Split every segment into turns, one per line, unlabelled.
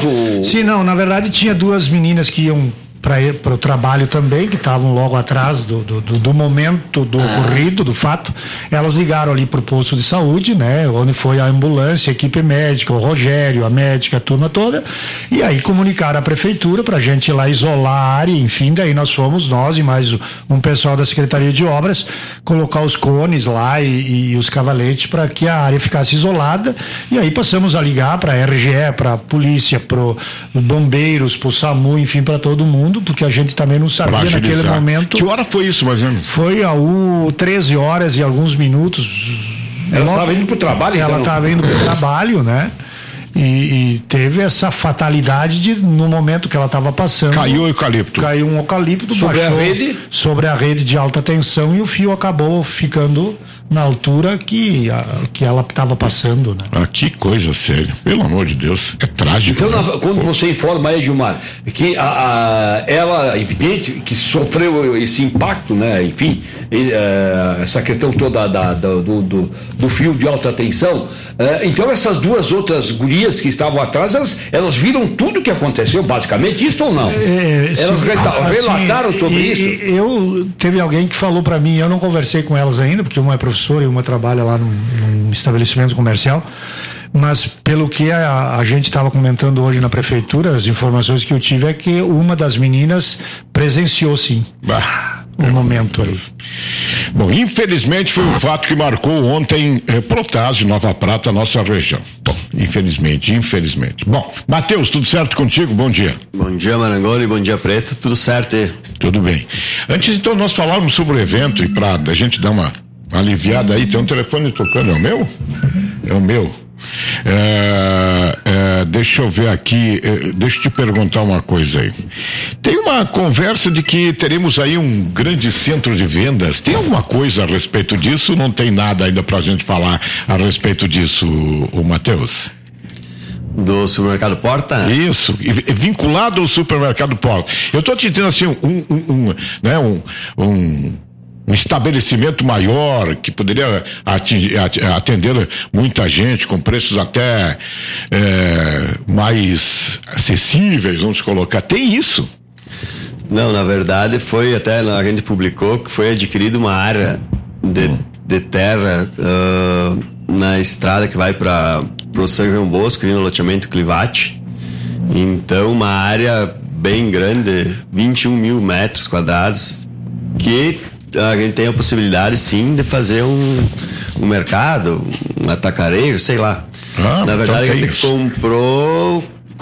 atraso?
Sim, não, na verdade tinha duas meninas que iam para o trabalho também, que estavam logo atrás do momento do ocorrido, do fato. Elas ligaram ali pro posto de saúde, né? Onde foi a ambulância, a equipe médica, o Rogério, a médica, a turma toda, e aí comunicaram à prefeitura pra gente ir lá isolar a área, enfim, daí nós e mais um pessoal da Secretaria de Obras, colocar os cones lá e os cavaletes para que a área ficasse isolada, e aí passamos a ligar pra RGE, pra polícia, pro bombeiros, pro SAMU, enfim, para todo mundo, porque a gente também não sabia naquele momento.
Que hora foi isso, mais ou menos?
Foi a 13 horas e alguns minutos.
Ela estava indo pro trabalho?
Ela estava indo pro trabalho, né? E teve essa fatalidade de, no momento que ela estava passando, caiu um eucalipto sobre a rede de alta tensão, e o fio acabou ficando na altura que ela estava passando, né?
Ah, que coisa séria, pelo amor de Deus, é trágico.
Então,
né?
quando você informa aí, Gilmar, que ela, evidente, que sofreu esse impacto, né? Enfim, essa questão toda do fio de alta tensão, então essas duas outras gurias que estavam atrás, elas viram tudo o que aconteceu, basicamente, isso ou não? Elas relataram sobre isso?
Teve alguém que falou para mim, eu não conversei com elas ainda, porque uma é professora e uma trabalha lá num estabelecimento comercial, mas pelo que a gente estava comentando hoje na prefeitura, as informações que eu tive é que uma das meninas presenciou sim o momento ali.
Bom, infelizmente foi um fato que marcou ontem Protásio, Nova Prata, nossa região. Bom, infelizmente. Bom, Matheus, tudo certo contigo? Bom dia.
Bom dia, Marangoni, bom dia, Preto, tudo certo aí?
Tudo bem. Antes então nós falarmos sobre o evento e pra a gente dar uma aliviada aí, tem um telefone tocando, é o meu? É o meu. Deixa eu ver aqui, deixa eu te perguntar uma coisa aí. Tem uma conversa de que teremos aí um grande centro de vendas. Tem alguma coisa a respeito disso? Não tem nada ainda pra gente falar a respeito disso, o Matheus?
Do supermercado Porta?
Isso, vinculado ao supermercado Porta. Eu tô te dizendo assim, um estabelecimento maior que poderia atender muita gente com preços até mais acessíveis, vamos colocar. Tem isso?
Não, na verdade foi até, a gente publicou que foi adquirida uma área de terra na estrada que vai para o São João Bosco, ali no loteamento Clivate. Então uma área bem grande, 21 mil metros quadrados, que a gente tem a possibilidade sim de fazer um mercado, um atacarejo, sei lá. Na verdade, então a gente comprou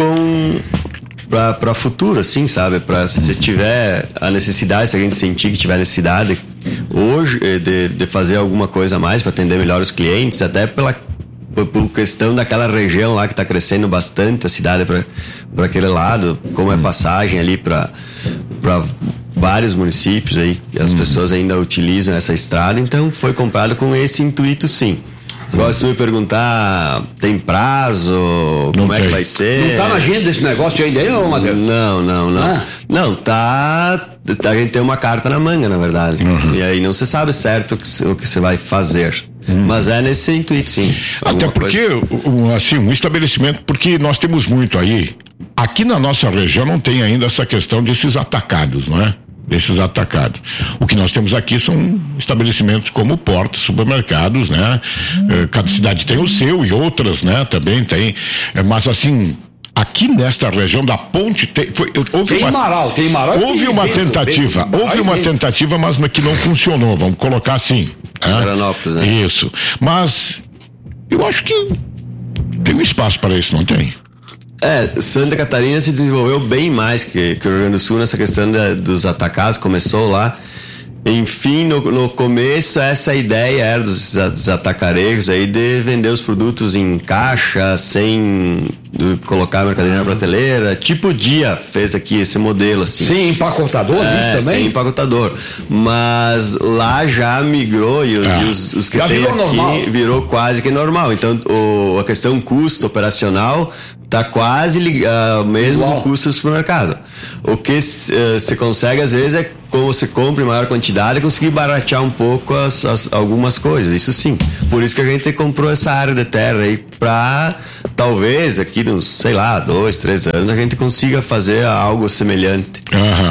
para futuro, assim, sabe? Para se tiver a necessidade, se a gente sentir que tiver necessidade hoje de fazer alguma coisa a mais para atender melhor os clientes, até por questão daquela região lá que está crescendo bastante a cidade para aquele lado, como é passagem ali para vários municípios aí, as pessoas ainda utilizam essa estrada, então foi comprado com esse intuito, sim. Gosto de me perguntar, tem prazo? Como é que vai ser?
Não tá na agenda esse negócio ainda aí, não, Matheus?
Não. Não, tá. A gente tem uma carta na manga, na verdade. E aí não se sabe certo o que você vai fazer. Mas é nesse intuito, sim.
Até porque, assim, um estabelecimento, porque nós temos muito aí. Aqui na nossa região não tem ainda essa questão desses atacados, não é? Desses atacados. O que nós temos aqui são estabelecimentos como portas, supermercados, né? Cada cidade tem o seu e outras, né? Também tem. Mas assim, aqui nesta região da ponte houve uma tentativa, mas que não funcionou, vamos colocar assim.
Veranópolis, né?
Isso. Mas eu acho que tem um espaço para isso, não tem?
Santa Catarina se desenvolveu bem mais que o Rio Grande do Sul nessa questão dos atacados, começou lá. Enfim, no começo essa ideia era dos atacarejos aí de vender os produtos em caixa, sem colocar a mercadoria na prateleira, tipo o Dia fez aqui esse modelo assim.
Sem empacotador, isso também?
Sem empacotador, mas lá já migrou e os que tem aqui normal. Virou quase que normal, então a questão custo operacional tá quase mesmo do custo do supermercado. O que você consegue, às vezes, é como você compra em maior quantidade, conseguir baratear um pouco algumas coisas, isso sim. Por isso que a gente comprou essa área de terra aí, pra talvez aqui uns, sei lá, 2, 3 anos a gente consiga fazer algo semelhante.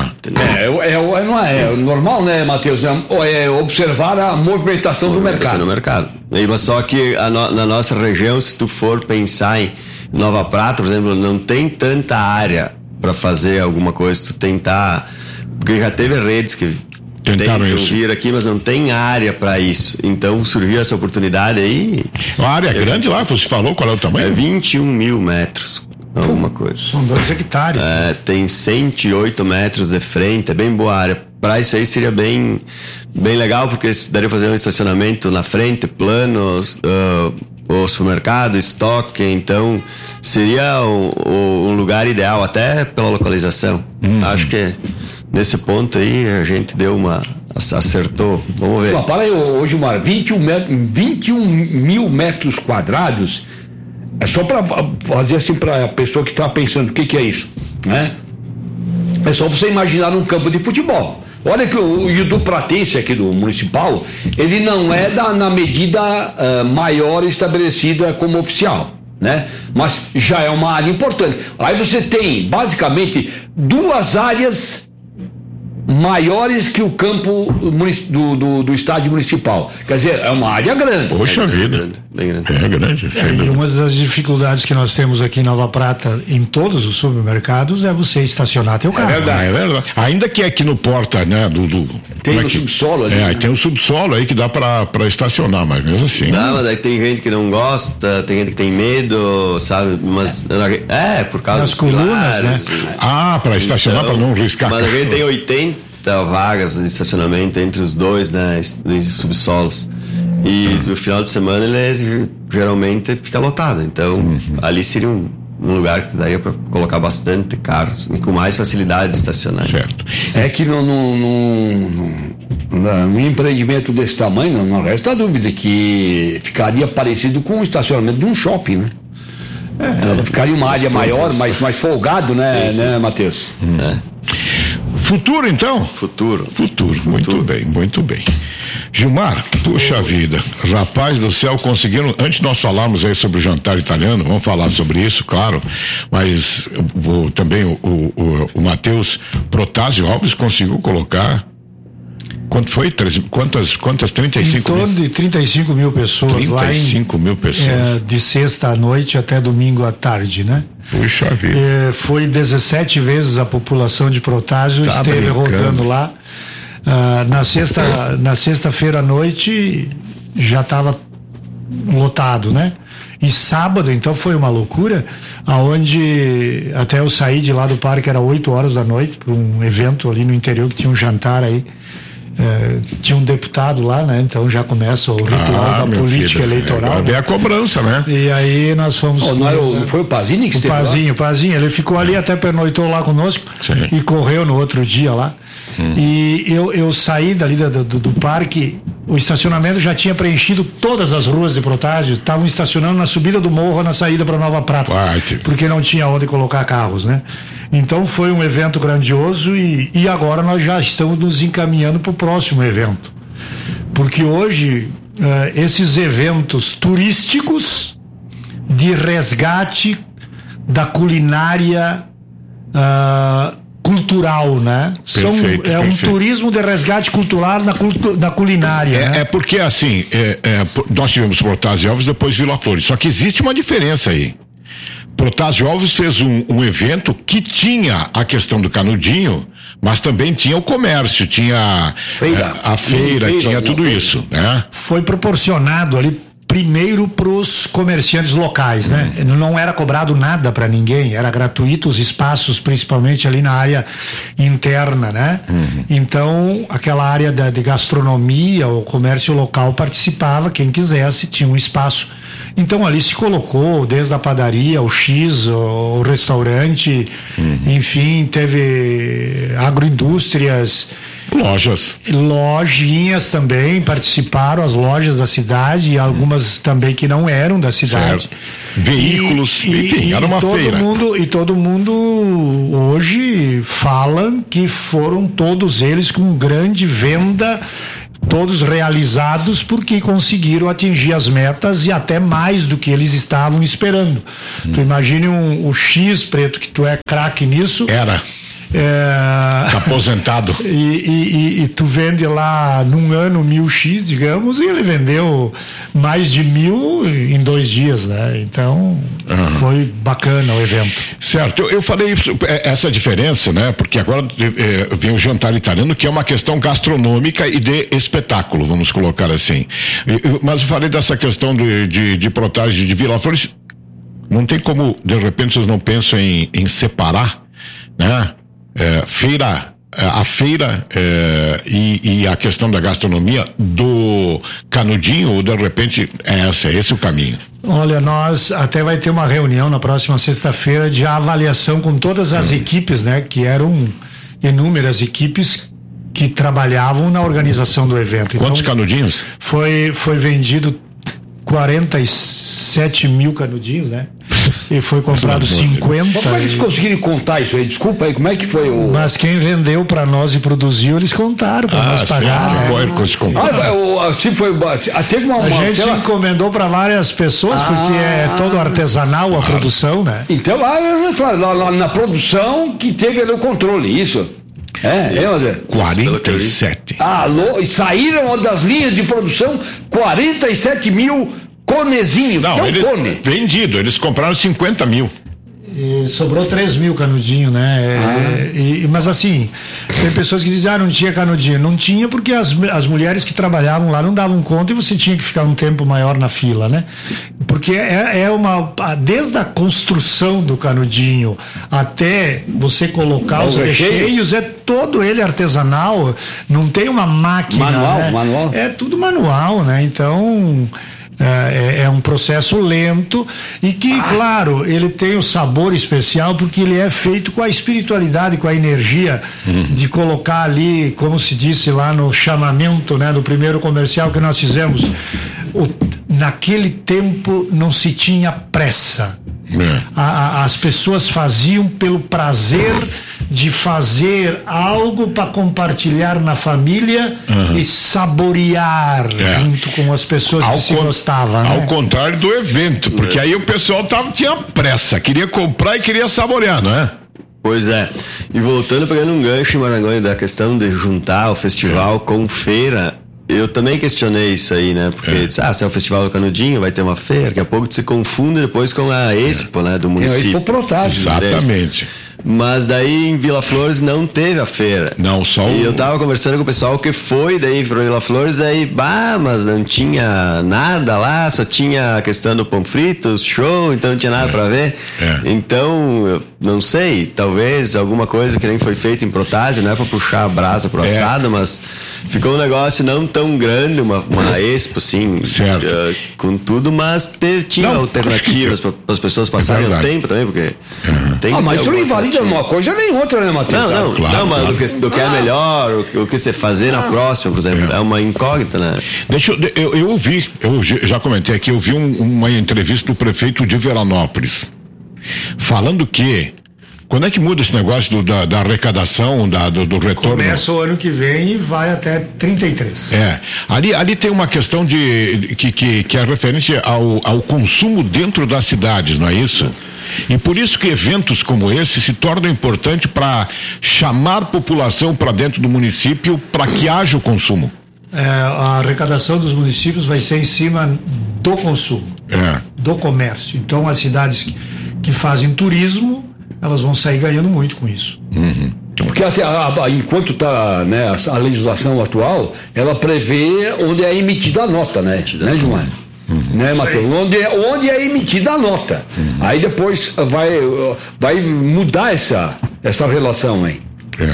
Não é normal, né, Matheus? É observar a movimentação do mercado.
No mercado. Mas só que na nossa região, se tu for pensar em Nova Prata, por exemplo, não tem tanta área para fazer alguma coisa, tu tentar, porque já teve redes que tentaram vir aqui, mas não tem área para isso. Então surgiu essa oportunidade aí.
Uma área grande lá, você falou qual é o tamanho?
É 21 mil metros, alguma coisa.
São 2 hectares.
Tem 108 metros de frente, é bem boa área. Para isso aí seria bem legal, porque daria fazer um estacionamento na frente, planos, o supermercado, estoque, então seria um lugar ideal, até pela localização. Acho que nesse ponto aí a gente acertou. Vamos ver.
Para aí, hoje, Gilmar, 21 mil metros quadrados, é só para fazer assim para a pessoa que está pensando o que é isso, né? É só você imaginar um campo de futebol. Olha que o Rio Pratense aqui do municipal, ele não é na medida maior estabelecida como oficial, né? Mas já é uma área importante. Aí você tem basicamente 2 áreas maiores que o campo do estádio municipal. Quer dizer, é uma área grande.
Poxa vida.
Bem grande.
É grande.
E uma das dificuldades que nós temos aqui em Nova Prata, em todos os supermercados, é você estacionar teu carro.
É verdade. Ainda que aqui no porta, né,
tem o subsolo ali.
Tem um subsolo aí que dá pra estacionar, mas mesmo assim.
Não, mas aí tem gente que não gosta, tem gente que tem medo, sabe? Mas por causa
das colunas, né?
Pra estacionar, pra não riscar.
Mas a gente tem 80 vagas de estacionamento entre os dois, né? Subsolos. E no final de semana ele geralmente fica lotado. Então, ali seria um lugar que daria para colocar bastante carros e com mais facilidade de estacionar.
Certo.
É que num empreendimento desse tamanho, não resta dúvida que ficaria parecido com o estacionamento de um shopping, né? Ficaria uma área maior, mais folgado, né,
sim.
né, Matheus?
Futuro, então?
Futuro.
Muito bem. Gilmar, puxa vida, rapaz do céu, conseguiram, antes nós falarmos aí sobre o jantar italiano, vamos falar sobre isso, claro, mas também o Matheus Protásio Alves conseguiu colocar, quanto foi? Quantas 35
em torno de 35 mil pessoas
35 mil pessoas.
De sexta à noite até domingo à tarde, né?
Puxa vida.
Foi 17 vezes a população de Protásio esteve rodando lá. Na sexta-feira à noite já estava lotado, né? E sábado, então, foi uma loucura, aonde até eu saí de lá do parque, era 8 horas da noite, para um evento ali no interior que tinha um jantar aí. Tinha um deputado lá, né? Então já começa o ritual da política eleitoral.
Agora vem a cobrança, né?
E aí nós fomos.
Não foi o Pazini que esteve
O Pazinho, ele ficou ali, até pernoitou lá conosco.
Sim.
E correu no outro dia lá. E eu saí dali do parque, o estacionamento já tinha preenchido todas as ruas de Protásio, estavam estacionando na subida do morro, na saída para Nova Prata, porque não tinha onde colocar carros, né? Então foi um evento grandioso e agora nós já estamos nos encaminhando para o próximo evento, porque hoje esses eventos turísticos de resgate da culinária cultural, né?
Perfeito.
Um turismo de resgate cultural na culinária. Né?
Porque assim, nós tivemos Protásio Alves, depois Vila Flores, só que existe uma diferença aí. Protásio Alves fez um evento que tinha a questão do canudinho, mas também tinha o comércio, tinha a feira, tinha tudo isso, né?
Foi proporcionado ali primeiro para os comerciantes locais, né? Não era cobrado nada para ninguém, era gratuito os espaços, principalmente ali na área interna, né? Então, aquela área de gastronomia, o comércio local participava, quem quisesse tinha um espaço. Então ali se colocou desde a padaria, o X, o restaurante, enfim, teve agroindústrias
Lojas.
Lojinhas também participaram, as lojas da cidade, e algumas também que não eram da cidade.
Certo. Veículos, enfim, era uma feira.
E todo mundo hoje fala que foram todos eles com grande venda, todos realizados porque conseguiram atingir as metas e até mais do que eles estavam esperando. Tu imagine o X, Preto, que tu é craque nisso.
Era. Tá aposentado.
E tu vende lá num ano 1000X, digamos, e ele vendeu mais de 1000 em 2 dias, né? Então foi bacana o evento.
Certo, eu falei essa diferença, né? Porque agora vem o jantar italiano, que é uma questão gastronômica e de espetáculo, vamos colocar assim. Mas eu falei dessa questão de Protásio de Vila Flores. Não tem como, de repente, vocês não pensam em separar, né? A feira e a questão da gastronomia do Canudinho, ou de repente esse o caminho?
Olha, nós até vai ter uma reunião na próxima sexta-feira de avaliação com todas as equipes, né? Que eram inúmeras equipes que trabalhavam na organização do evento.
Quantos canudinhos?
Foi vendido 47 mil canudinhos, né? E foi comprado 50.
Como eles conseguiram contar isso aí? Desculpa aí, como é que foi o...
Mas quem vendeu pra nós e produziu, eles contaram pra nós pagar, né?
Teve uma...
A gente encomendou pra várias pessoas, porque é todo artesanal a produção, né?
Então lá na produção que teve ali o controle, isso. André?
47.
E saíram das linhas de produção 47 mil conezinhos.
Não, eles compraram 50 mil.
E sobrou 3 mil canudinho, né? Mas assim, tem pessoas que dizem, não tinha canudinho. Não tinha porque as mulheres que trabalhavam lá não davam conta e você tinha que ficar um tempo maior na fila, né? Porque desde a construção do canudinho até você colocar os recheios, é todo ele artesanal, não tem uma máquina,
manual.
É tudo manual, né? Então... É um processo lento e que, claro, ele tem o sabor especial porque ele é feito com a espiritualidade, com a energia de colocar ali, como se disse lá no chamamento, né, do primeiro comercial que nós fizemos. Naquele tempo não se tinha pressa. As pessoas faziam pelo prazer de fazer algo para compartilhar na família e saborear junto com as pessoas que se gostavam.
Ao contrário do evento, porque aí o pessoal tinha pressa, queria comprar e queria saborear, não é?
Pois é. E voltando, pegando um gancho em Marangoni da questão de juntar o festival com feira, eu também questionei isso aí, né? Porque se é o Festival do Canudinho, vai ter uma feira, daqui a pouco se confunde depois com a Expo, né? Do município.
Expo Protásio.
Exatamente.
Mas daí em Vila Flores não teve a feira.
Não, só
E eu tava conversando com o pessoal que foi daí pra Vila Flores, aí, mas não tinha nada lá, só tinha a questão do pão frito, show, então não tinha nada pra ver. Então, eu não sei, talvez alguma coisa que nem foi feita em Protásio, não é pra puxar a brasa pro assado, mas ficou um negócio não tão grande, uma expo, assim, com tudo, mas tinha alternativas para as pessoas passarem o tempo também, porque tem que
mas isso não invalida uma coisa nem outra, né, Matheus?
Não, mas do que é melhor, o que você fazer na próxima, por exemplo, é uma incógnita, né?
Eu ouvi, já comentei aqui, eu vi uma entrevista do prefeito de Veranópolis, falando que quando é que muda esse negócio da arrecadação, do retorno?
Começa o ano que vem e vai até 33.
Ali tem uma questão que é referente ao consumo dentro das cidades, não é isso? E por isso que eventos como esse se tornam importantes para chamar população para dentro do município para que haja o consumo.
A arrecadação dos municípios vai ser em cima do consumo, do comércio. Então as cidades que fazem turismo, elas vão sair ganhando muito com isso.
Porque enquanto está, né, a legislação atual, ela prevê onde é emitida a nota, né, Gilmar? Né, Matheus? Onde é emitida a nota. Aí depois vai mudar essa relação aí.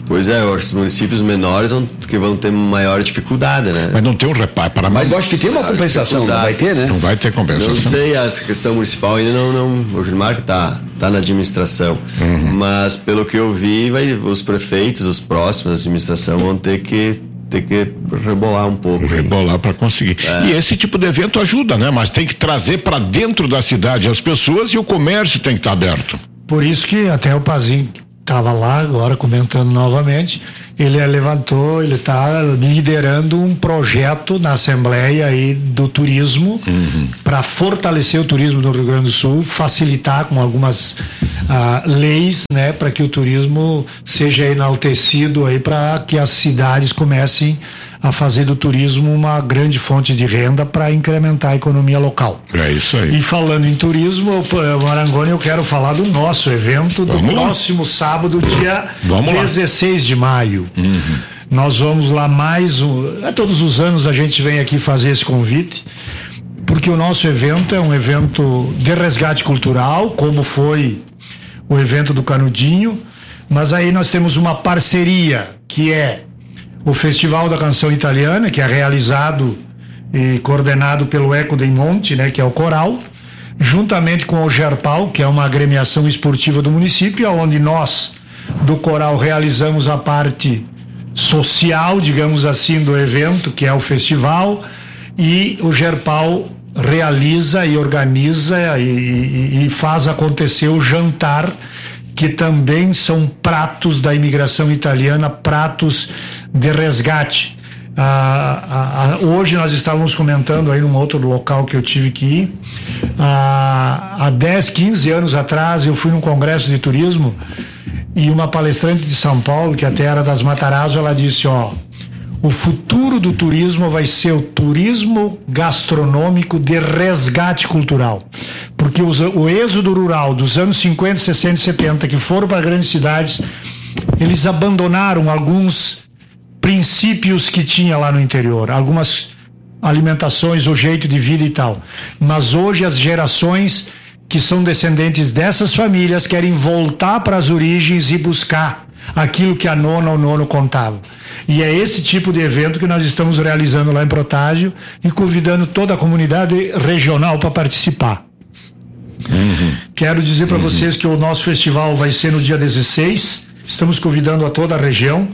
Pois é, os municípios menores que vão ter maior dificuldade, né?
Mas não tem um reparo para
Mas eu acho que tem uma compensação, não vai ter, né?
Não vai ter compensação.
Não sei, essa questão municipal ainda não o Gilmar que tá na administração, mas pelo que eu vi, os prefeitos, os próximos da administração vão ter que rebolar um pouco.
Rebolar para conseguir. E esse tipo de evento ajuda, né? Mas tem que trazer para dentro da cidade as pessoas e o comércio tem que estar aberto.
Por isso que até o Pazinho estava lá agora comentando novamente, ele está liderando um projeto na Assembleia aí do turismo para fortalecer o turismo do Rio Grande do Sul, facilitar com algumas leis, né, para que o turismo seja enaltecido aí, para que as cidades comecem a fazer do turismo uma grande fonte de renda para incrementar a economia local.
É isso aí.
E falando em turismo, Marangoni, eu quero falar do nosso evento do próximo sábado, dia 16 de maio. Nós vamos lá todos os anos a gente vem aqui fazer esse convite, porque o nosso evento é um evento de resgate cultural, como foi o evento do Canudinho, mas aí nós temos uma parceria que é o Festival da Canção Italiana, que é realizado e coordenado pelo Eco dei Monti, né, que é o coral, juntamente com o Gerpal, que é uma agremiação esportiva do município, onde nós do coral realizamos a parte social, digamos assim, do evento, que é o festival, e o Gerpal realiza e organiza e faz acontecer o jantar, que também são pratos da imigração italiana, pratos de resgate. Hoje nós estávamos comentando aí num outro local que eu tive que ir, há 10, 15 anos atrás eu fui num congresso de turismo e uma palestrante de São Paulo, que até era das Matarazzo, ela disse, o futuro do turismo vai ser o turismo gastronômico de resgate cultural, porque o êxodo rural dos anos 50, 60 e 70 que foram para grandes cidades, eles abandonaram alguns princípios que tinha lá no interior, algumas alimentações, o jeito de vida e tal, mas hoje as gerações que são descendentes dessas famílias querem voltar para as origens e buscar aquilo que a nona ou nono contavam. E é esse tipo de evento que nós estamos realizando lá em Protásio e convidando toda a comunidade regional para participar. Quero dizer para vocês que o nosso festival vai ser no dia 16. Estamos convidando a toda a região.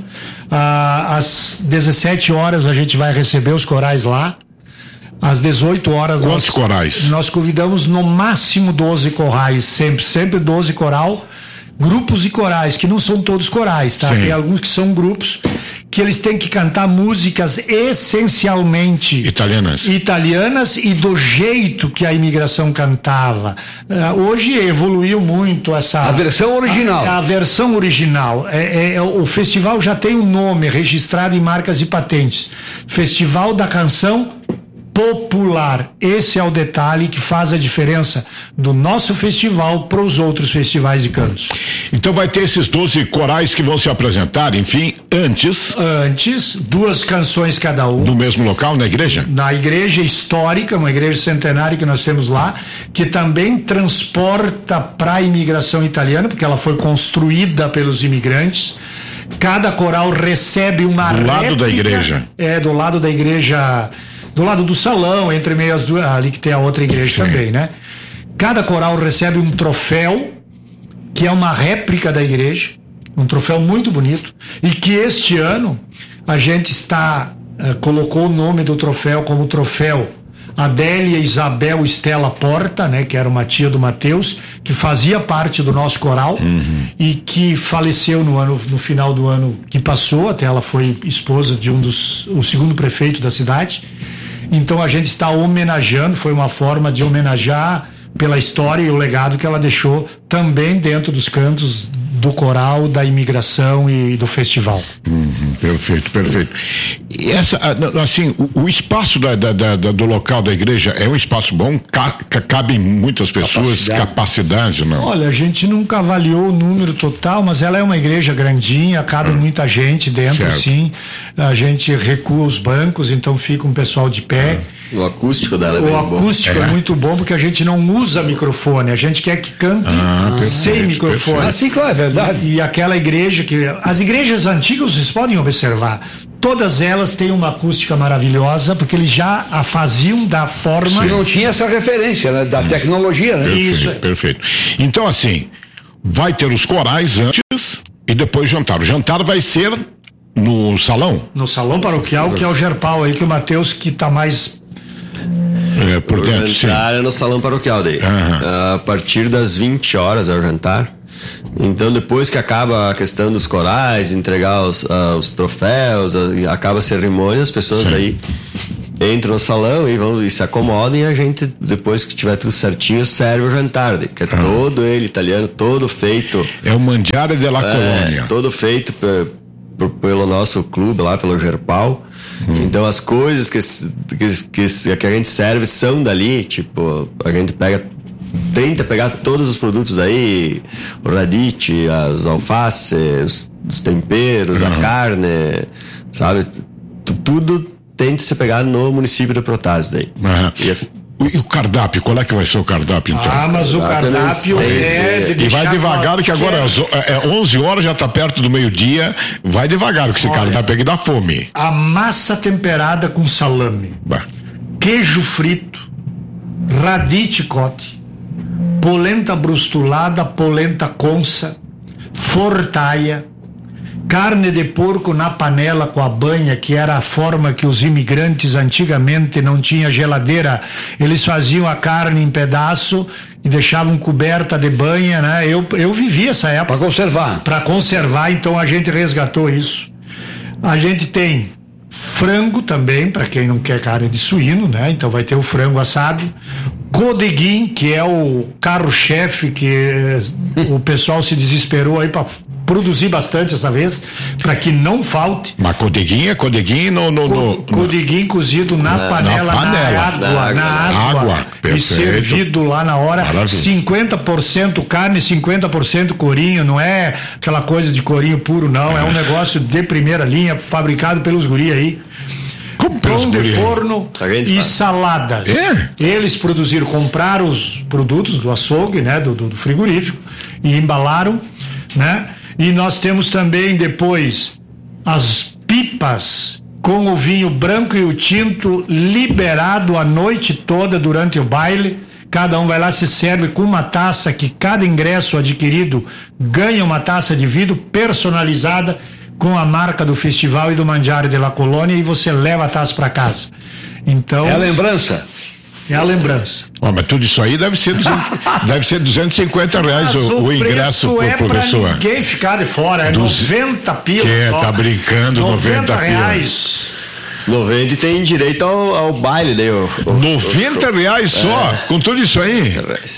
Às 17 horas a gente vai receber os corais lá. Às 18 horas.
Quantos corais?
Nós convidamos no máximo 12 corais, sempre 12 coral. Grupos e corais, que não são todos corais, tá? Sim. Tem alguns que são grupos que eles têm que cantar músicas essencialmente italianas e do jeito que a imigração cantava. Hoje evoluiu muito essa...
A versão original.
A versão original. O festival já tem um nome registrado em marcas e patentes. Festival da Canção Popular. Esse é o detalhe que faz a diferença do nosso festival para os outros festivais de cantos.
Então vai ter esses 12 corais que vão se apresentar, enfim, antes,
2 canções cada um.
No mesmo local, na igreja?
Na igreja histórica, uma igreja centenária que nós temos lá, que também transporta para a imigração italiana, porque ela foi construída pelos imigrantes. Cada coral recebe uma réplica.
Do lado da igreja.
Do lado da igreja... Do lado do salão, entre meio as duas, ali que tem a outra igreja. Sim. Também, né? Cada coral recebe um troféu, que é uma réplica da igreja, um troféu muito bonito, e que este ano a gente colocou o nome do troféu como troféu Adélia Isabel Estela Porta, né? Que era uma tia do Mateus, que fazia parte do nosso coral e que faleceu no final do ano que passou, até ela foi esposa de o segundo prefeito da cidade. Então a gente está homenageando, foi uma forma de homenagear pela história e o legado que ela deixou também dentro dos cantos do coral, da imigração e do festival.
Perfeito. E essa, assim, o espaço do local da igreja é um espaço bom? Cabem muitas pessoas, capacidade, não?
Olha, a gente nunca avaliou o número total, mas ela é uma igreja grandinha, cabe muita gente dentro,
certo.
Sim. A gente recua os bancos, então fica um pessoal de pé.
O acústico dela é bem bom.
O acústico é muito bom porque a gente não usa microfone, a gente quer que cante sem microfone.
Ah, sim, claro, é verdade.
E aquela igreja as igrejas antigas, vocês podem observar, todas elas têm uma acústica maravilhosa, porque eles já a faziam da forma...
Que não tinha essa referência, né, da tecnologia, né?
Perfeito,
Isso.
Perfeito. Então, assim, vai ter os corais antes e depois jantar. O jantar vai ser no salão?
No salão paroquial, que é o Gerpal aí, que o Mateus que tá mais...
Por
O
dentro, sim.
jantar é no salão paroquial daí. A partir das 20 horas é o jantar. Então, depois que acaba a questão dos corais, entregar os troféus, acaba a cerimônia, as pessoas aí entram no salão e vão e se acomodam, e a gente, depois que tiver tudo certinho, serve o jantar, que é todo ele italiano, todo feito.
É o Mangiare della Colônia.
Todo feito pelo nosso clube lá, pelo Gerpal. Então as coisas que a gente serve são dali, tipo, a gente tenta pegar todos os produtos daí, o radice, as alfaces, os temperos, a carne, sabe? Tudo tenta se pegar no município de Protásio daí.
E o cardápio, qual é que vai ser o cardápio então?
Mas o cardápio é de
E vai devagar, que agora é 11 horas, já tá perto do meio-dia. Vai devagar, porque esse cardápio aqui dá fome.
A massa temperada com salame, queijo frito, radice cotti, polenta brustulada, polenta consa, fortaia, carne de porco na panela com a banha, que era a forma que os imigrantes antigamente não tinha geladeira, eles faziam a carne em pedaço e deixavam coberta de banha, né? Eu vivi essa época. Para conservar, então a gente resgatou isso. A gente tem frango também, para quem não quer carne de suíno, né? Então vai ter o frango assado. Codeguim, que é o carro-chefe, que o pessoal se desesperou aí para produzir bastante essa vez, para que não falte.
Mas codeguinho
codeguinho cozido na panela, na água e servido lá na hora. Maravilha. 50% carne, 50% corinho, não é aquela coisa de corinho puro, não, é um negócio de primeira linha, fabricado pelos guri aí. Pão de forno e saladas. Eles compraram os produtos do açougue, né, do frigorífico, e embalaram, né? E nós temos também depois as pipas com o vinho branco e o tinto liberado a noite toda durante o baile. Cada um vai lá, se serve com uma taça, que cada ingresso adquirido ganha uma taça de vidro personalizada com a marca do festival e do Mangiare della Colônia, e você leva a taça para casa. Então,
é a lembrança.
É a lembrança.
Mas tudo isso aí deve ser R$250 o ingresso por pessoa.
Ninguém ficar de fora, é 90 pila.
Tá brincando, 90
reais.
90 e tem direito ao baile daí.
R$90 só? Com tudo isso aí?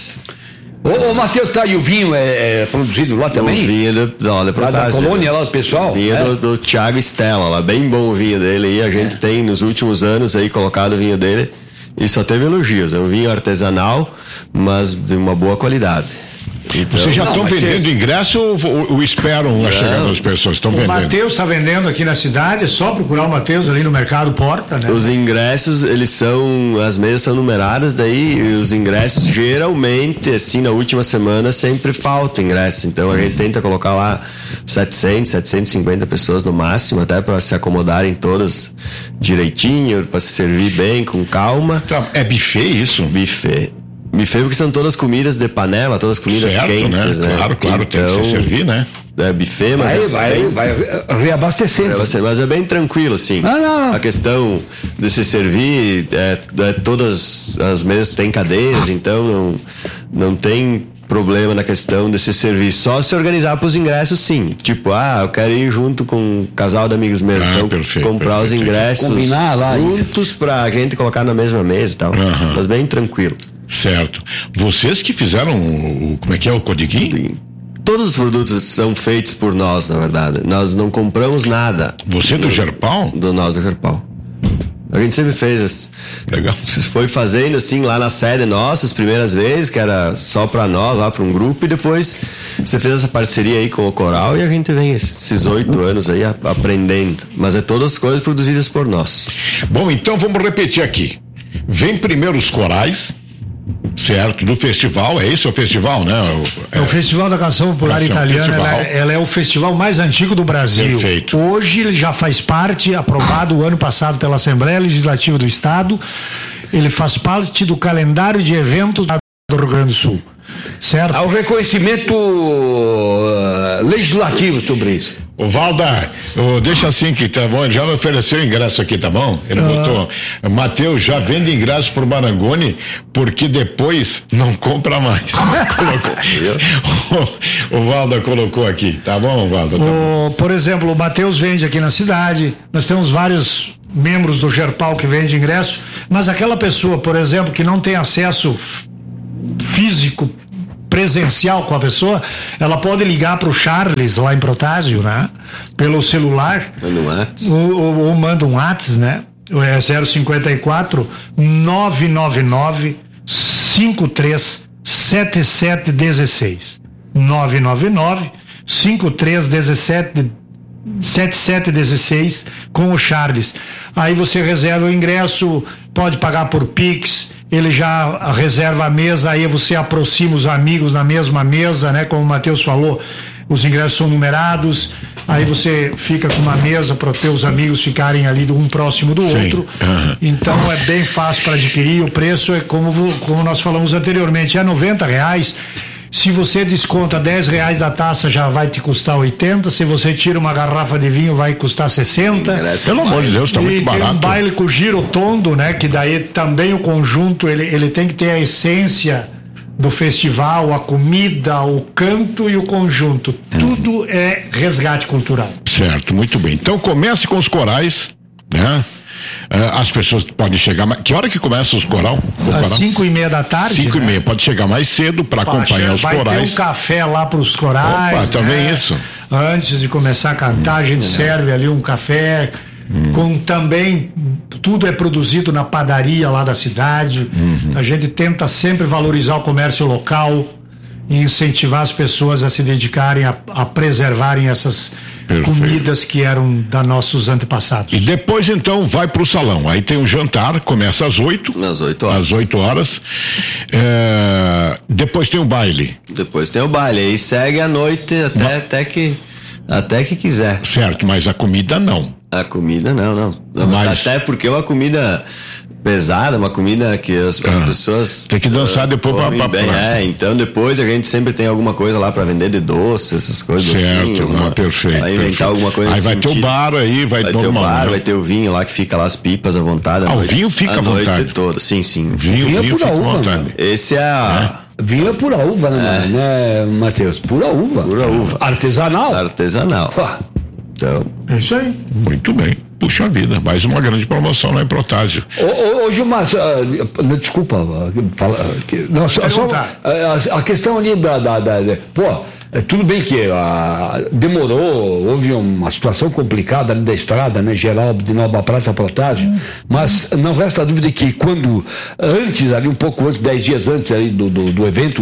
Ô Matheus, tá, e o vinho é produzido lá também?
O vinho
da Colônia, lá do pessoal?
Vinho do Thiago Stella, lá, bem bom o vinho dele aí. A gente tem nos últimos anos aí colocado o vinho dele e só teve elogios. É um vinho artesanal, mas de uma boa qualidade. Então,
vocês já estão vendendo ingresso ou esperam a chegada das pessoas? Estão vendendo?
O Matheus está vendendo aqui na cidade, é só procurar o Matheus ali no Mercado Porta, né?
Os ingressos, as mesas são numeradas, daí os ingressos geralmente, assim, na última semana sempre falta ingresso, então a gente tenta colocar lá 700, 750 pessoas no máximo, até para se acomodarem todas direitinho, para se servir bem, com calma.
É buffet isso?
Buffet porque são todas comidas de panela, todas comidas certo, quentes, né?
Claro, então, tem que se servir, né?
É buffet, mas
vai reabastecendo.
Mas é bem tranquilo, assim. A questão de se servir, todas as mesas têm cadeiras, então não tem problema na questão de se servir. Só se organizar para os ingressos, sim. Tipo, eu quero ir junto com um casal de amigos meus. Então, comprar os ingressos juntos pra gente colocar na mesma mesa e tal. Mas bem tranquilo.
Certo. Vocês que fizeram como é que é o codeguinho?
todos os produtos são feitos por nós, na verdade. Nós não compramos nada.
Você do Gerpal?
Nós do Gerpal. A gente sempre fez.
Legal.
Foi fazendo assim lá na sede nossa, as primeiras vezes, que era só pra nós, lá pra um grupo, e depois você fez essa parceria aí com o Coral e a gente vem esses 8 anos aí aprendendo. Mas é todas as coisas produzidas por nós.
Bom, então vamos repetir aqui. Vem primeiro os corais, certo? Do festival, é esse o festival, né?
É o Festival da Canção Popular Italiana, ela é o festival mais antigo do Brasil.
Perfeito.
Hoje ele já faz parte, aprovado o ano passado pela Assembleia Legislativa do Estado, ele faz parte do calendário de eventos do Rio Grande do Sul, certo?
Há um reconhecimento legislativo sobre isso.
O Valda, deixa assim que tá bom, ele já me ofereceu ingresso aqui, tá bom? Ele botou, Matheus, já vende ingresso pro Marangoni, porque depois não compra mais. O Valda colocou aqui, tá bom, Valda? Tá bom.
Por exemplo, o Matheus vende aqui na cidade, nós temos vários membros do Gerpal que vende ingresso, mas aquela pessoa, por exemplo, que não tem acesso físico presencial com a pessoa, ela pode ligar para o Charles lá em Protásio, né? Pelo celular.
Manda um WhatsApp.
Ou manda um WhatsApp, né? É 054 999 53 7716. 999 53 7716 com o Charles. Aí você reserva o ingresso, pode pagar por Pix, ele já reserva a mesa, aí você aproxima os amigos na mesma mesa, né? Como o Matheus falou, os ingressos são numerados, aí você fica com uma mesa para os teus amigos ficarem ali um próximo do outro. Então é bem fácil para adquirir, o preço é como nós falamos anteriormente, é R$90. Se você desconta R$10 da taça, já vai te custar 80. Se você tira uma garrafa de vinho, vai custar 60.
Pelo amor de Deus, tá muito barato.
E tem um baile com girotondo, né? Que daí também o conjunto, ele tem que ter a essência do festival, a comida, o canto e o conjunto. Tudo é resgate cultural.
Certo, muito bem. Então comece com os corais, né? As pessoas podem chegar mais. Que hora que começa os coral?
Às 5:30 da tarde.
5:30,
né?
Pode chegar mais cedo para acompanhar os corais.
Vai ter um café lá para os corais.
Opa, também isso.
Antes de começar a cantar, a gente serve ali um café. Com também tudo é produzido na padaria lá da cidade. A gente tenta sempre valorizar o comércio local e incentivar as pessoas a se dedicarem a preservarem essas comidas que eram da nossos antepassados.
E depois então vai pro salão, aí tem um jantar, começa às 8.
Às 8 horas.
Às 8 horas. Depois tem o baile.
Depois tem o baile, aí segue a noite até que quiser.
Certo, mas a comida não.
A comida não.
Mas...
Até porque é uma comida pesada, uma comida que as pessoas
tem que dançar depois pra...
então depois a gente sempre tem alguma coisa lá pra vender de doce, essas coisas assim.
Certo, perfeito.
Aí inventar alguma coisa
aí vai ter o bar aí, vai
ter o bar, vai ter o vinho lá que fica lá as pipas à vontade.
O vinho fica à vontade.
A noite toda, sim.
Vinho é pura uva, mano.
Esse é
vinho é pura uva, né, Matheus? Pura uva. Artesanal. Então,
é isso aí.
Muito bem. Puxa vida, mais uma grande promoção lá em Protásio.
Ô Gilmar, desculpa, a questão ali tudo bem que demorou, houve uma situação complicada ali da estrada, né, geral de Nova Prata a Protásio, mas não resta dúvida que antes, ali um pouco antes, 10 dias antes aí do evento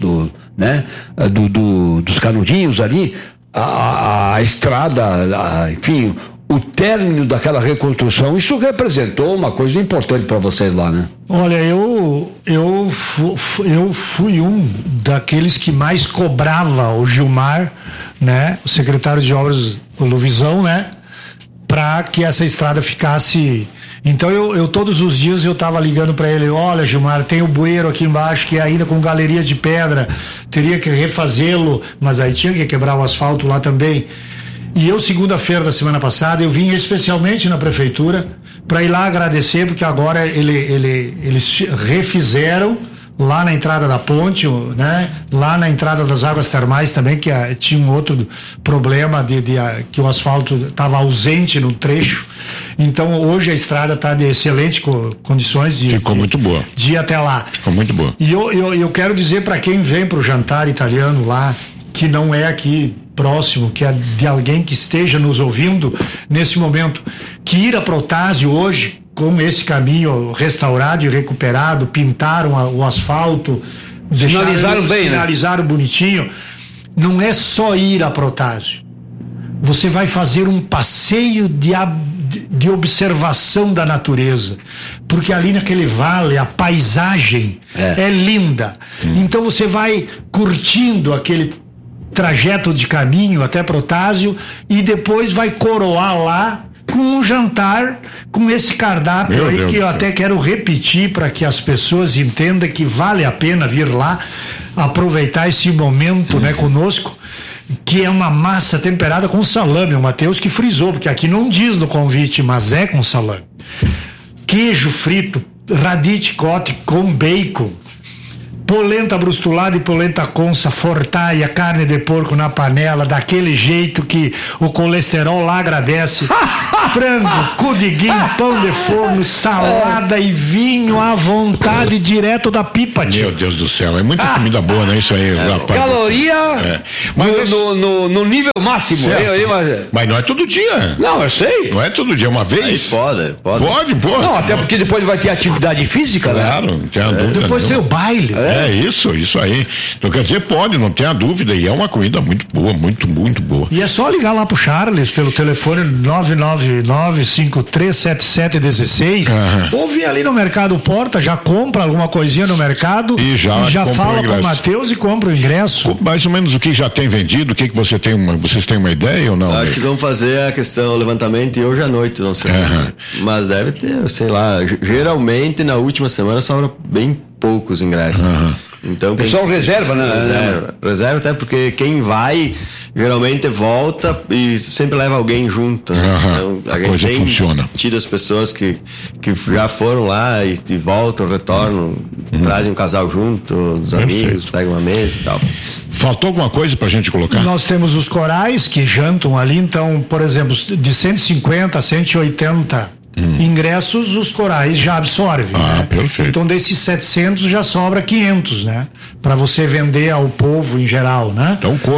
dos canudinhos ali, a estrada, enfim, o término daquela reconstrução, isso representou uma coisa importante para vocês lá, né?
Olha, eu fui um daqueles que mais cobrava o Gilmar, né? O secretário de obras, o Luvisão, né? Para que essa estrada ficasse... Então eu todos os dias eu tava ligando para ele, olha Gilmar, tem o bueiro aqui embaixo que é ainda com galerias de pedra, teria que refazê-lo, mas aí tinha que quebrar o asfalto lá também. E eu, segunda-feira da semana passada, eu vim especialmente na prefeitura para ir lá agradecer, porque agora eles refizeram lá na entrada da ponte, né? Lá na entrada das águas termais também, que tinha um outro problema que o asfalto estava ausente no trecho. Então hoje a estrada está de excelentes condições
ficou muito boa
de ir até lá.
Ficou muito boa.
E eu quero dizer para quem vem para o jantar italiano lá, que não é aqui próximo, que é de alguém que esteja nos ouvindo nesse momento, que ir a Protásio hoje, com esse caminho restaurado e recuperado, pintaram o asfalto, sinalizaram bonitinho, não é só ir a Protásio. Você vai fazer um passeio de observação da natureza, porque ali naquele vale a paisagem é linda. Então você vai curtindo aquele trajeto de caminho até Protásio e depois vai coroar lá com um jantar com esse cardápio aí que eu até quero repetir para que as pessoas entendam que vale a pena vir lá aproveitar esse momento, né, conosco, que é uma massa temperada com salame. O Matheus que frisou, porque aqui não diz no convite, mas é com salame. Queijo frito, radite cote com bacon, polenta brustulada e polenta concha, fortaia, carne de porco na panela, daquele jeito que o colesterol lá agradece. Frango, cudiguinho, pão de forno, salada e vinho à vontade, direto da pipa, tio.
Meu Deus do céu, é muita comida boa, né? Isso aí, rapaz.
Caloria mas no nível máximo.
Mas não é todo dia.
Não, eu sei.
Não é todo dia, uma vez?
Aí pode.
Pode.
Não, até porque depois vai ter atividade física,
claro,
né?
Não tem a dúvida.
Depois tem o baile.
Isso aí. Então quer dizer, pode, não tem a dúvida, e é uma comida muito boa, muito boa.
E é só ligar lá pro Charles pelo telefone 999-537716 ou vir ali no Mercado Porta, já compra alguma coisinha no mercado
e já
fala com o Matheus e compra o ingresso.
Mais ou menos o que já tem vendido, o que vocês têm uma ideia ou não?
Acho que vão fazer a questão, o levantamento e hoje à noite, não sei. Mas deve ter, sei lá, geralmente na última semana sobra bem poucos ingressos. Então,
o pessoal reserva, né?
Reserva até porque quem vai geralmente volta e sempre leva alguém junto. Né? Então,
a coisa funciona.
Tira as pessoas que já foram lá e voltam, retornam, trazem um casal junto, os amigos, pegam uma mesa e tal.
Faltou alguma coisa pra gente colocar?
Nós temos os corais que jantam ali, então, por exemplo, de 150 a 180 ingressos, os corais já absorvem, né?
Perfeito.
Então desses 700 já sobra 500, né? Para você vender ao povo em geral, né?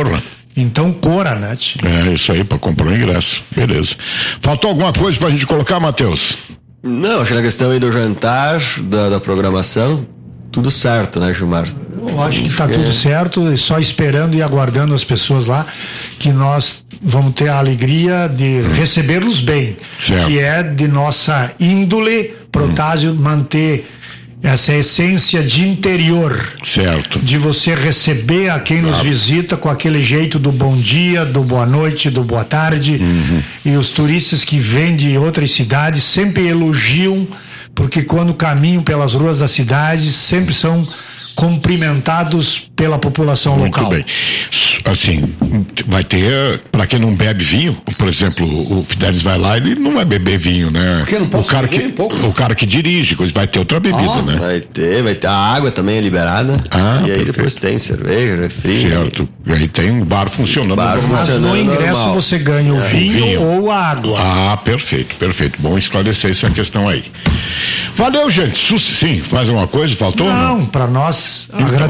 Então corra,
né?
Isso aí, para comprar o ingresso, beleza. Faltou alguma coisa pra gente colocar, Matheus?
Não, acho que na questão aí do jantar, da programação, tudo certo, né, Gilmar?
Eu acho que tá tudo certo, só esperando e aguardando as pessoas lá, que nós vamos ter a alegria de recebê-los bem, que é de nossa índole, Protásio, manter essa essência de interior,
certo,
de você receber a quem nos visita com aquele jeito do bom dia, do boa noite, do boa tarde, e os turistas que vêm de outras cidades sempre elogiam, porque quando caminham pelas ruas da cidade sempre são cumprimentados pela população local.
Muito bem. Assim, vai ter, para quem não bebe vinho, por exemplo, o Fidelis vai lá, ele não vai beber vinho, né?
Porque não pode beber
o cara que dirige, vai ter outra bebida, né?
Vai ter, a água também é liberada. E aí depois tem cerveja, refri.
Certo. E aí tem um bar funcionando.
Mas no ingresso normal. Você ganha o vinho ou a água.
Perfeito. Bom esclarecer essa questão aí. Valeu, gente. Sim, mais uma coisa? Faltou?
Não, para nós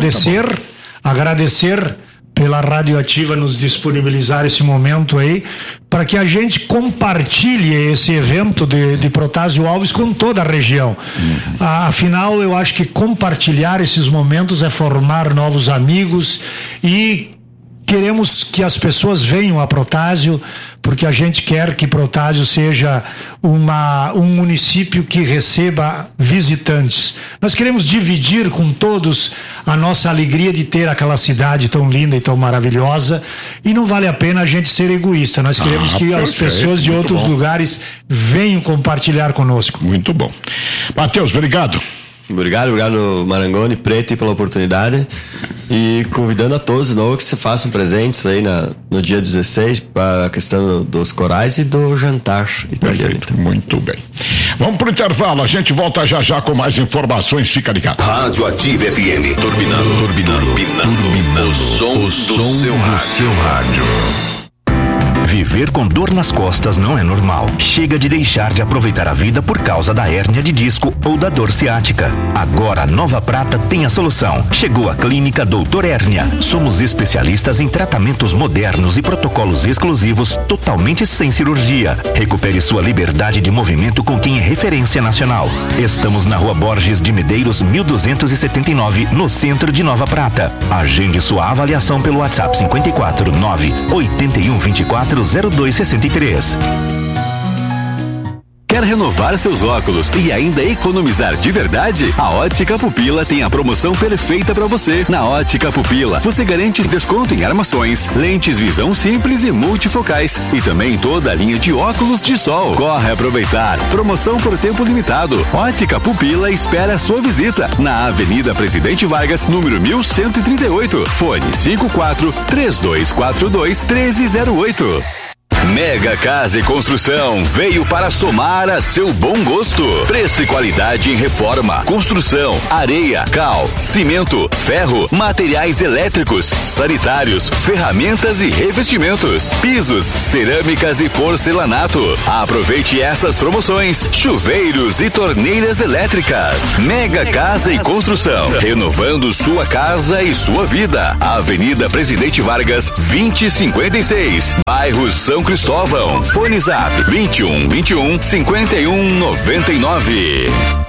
agradecer pela Radioativa nos disponibilizar esse momento aí, para que a gente compartilhe esse evento de Protásio Alves com toda a região. Afinal, eu acho que compartilhar esses momentos é formar novos amigos e queremos que as pessoas venham a Protásio, porque a gente quer que Protásio seja um município que receba visitantes. Nós queremos dividir com todos a nossa alegria de ter aquela cidade tão linda e tão maravilhosa, e não vale a pena a gente ser egoísta. Nós queremos que as pessoas de outros lugares venham compartilhar conosco.
Muito bom. Matheus, obrigado.
Obrigado Marangoni, Preto, pela oportunidade, e convidando a todos de novo que se façam presentes aí no dia 16 para a questão dos corais e do jantar italiano.
Perfeito, muito bem. Vamos pro intervalo, a gente volta já com mais informações, fica ligado.
Radioativa FM, turbinando. O som do seu rádio. Viver
viver com dor nas costas não é normal. Chega de deixar de aproveitar a vida por causa da hérnia de disco ou da dor ciática. Agora a Nova Prata tem a solução. Chegou a Clínica Doutor Hérnia. Somos especialistas em tratamentos modernos e protocolos exclusivos totalmente sem cirurgia. Recupere sua liberdade de movimento com quem é referência nacional. Estamos na Rua Borges de Medeiros, 1279, no centro de Nova Prata. Agende sua avaliação pelo WhatsApp 54 981 24 0263.
Quer renovar seus óculos e ainda economizar de verdade? A Ótica Pupila tem a promoção perfeita para você. Na Ótica Pupila, você garante desconto em armações, lentes visão simples e multifocais e também toda a linha de óculos de sol. Corre aproveitar. Promoção por tempo limitado. Ótica Pupila espera a sua visita na Avenida Presidente Vargas, número 1138. Fone 54-3242-1308. Mega Casa e Construção veio para somar a seu bom gosto. Preço e qualidade em reforma, construção, areia, cal, cimento, ferro, materiais elétricos, sanitários, ferramentas e revestimentos, pisos, cerâmicas e porcelanato. Aproveite essas promoções: chuveiros e torneiras elétricas. Mega Casa e Construção, renovando sua casa e sua vida. Avenida Presidente Vargas, 2056, bairro São Cristóvão. Fone Zap 21 21 51 99.